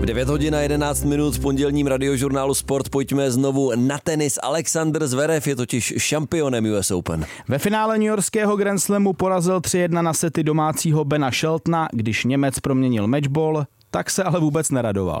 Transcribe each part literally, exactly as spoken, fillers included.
V devět hodin a jedenáct minut v pondělním radiožurnálu Sport pojďme znovu na tenis. Alexander Zverev je totiž šampionem U S Open. Ve finále newyorského Grand Slamu porazil tři jedna na sety domácího Bena Sheltona, když Němec proměnil matchball, tak se ale vůbec neradoval.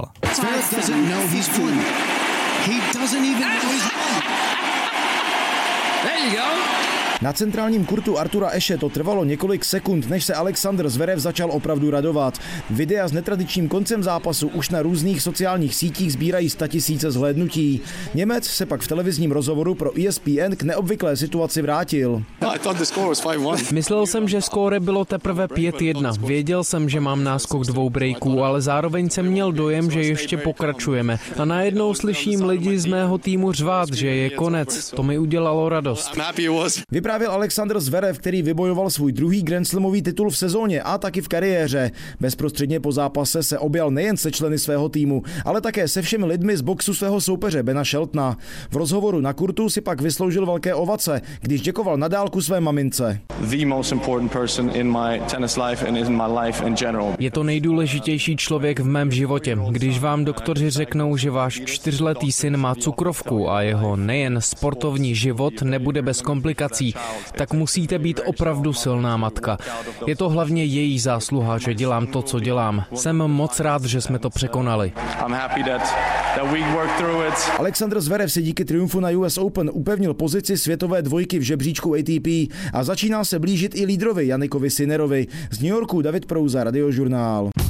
Na centrálním kurtu Artura Ashe to trvalo několik sekund, než se Alexander Zverev začal opravdu radovat. Videa s netradičním koncem zápasu už na různých sociálních sítích sbírají statisíce zhlédnutí. Němec se pak v televizním rozhovoru pro E S P N k neobvyklé situaci vrátil. Myslel jsem, že skóre bylo teprve pět jedna. Věděl jsem, že mám náskok dvou breaků, ale zároveň jsem měl dojem, že ještě pokračujeme. A najednou slyším lidi z mého týmu řvát, že je konec. To mi udělalo radost. Vyprávěl Alexander Zverev, který vybojoval svůj druhý grandslamový titul v sezóně a taky v kariéře. Bezprostředně po zápase se objal nejen se členy svého týmu, ale také se všemi lidmi z boxu svého soupeře Bena Sheltona. V rozhovoru na kurtu si pak vysloužil velké ovace, když děkoval na dálku své mamince. Je to nejdůležitější člověk v mém životě. Když vám doktoři řeknou, že váš čtyřletý syn má cukrovku a jeho nejen sportovní život nebude bez komplikací, tak musíte být opravdu silná matka. Je to hlavně její zásluha, že dělám to, co dělám. Jsem moc rád, že jsme to překonali. Alexander Zverev si díky triumfu na U S Open upevnil pozici světové dvojky v žebříčku A T P a začíná se blížit i lídrovi Janikovi Sinnerovi. Z New Yorku David Prouza, Radiožurnál.